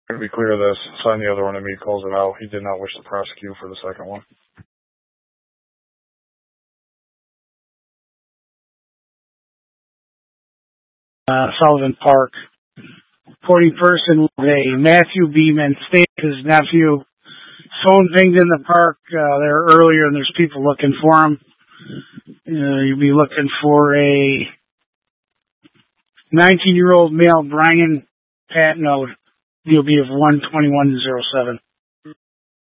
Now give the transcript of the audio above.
To be clear, this sign the other one and me calls it out. He did not wish to prosecute for the second one. Sullivan Park. Reporting person was a Matthew Beeman, stated his nephew. Someone pinged in the park there earlier, and there's people looking for him. You'll be looking for a 19-year-old male, Brian Patnode, DOB of 12107.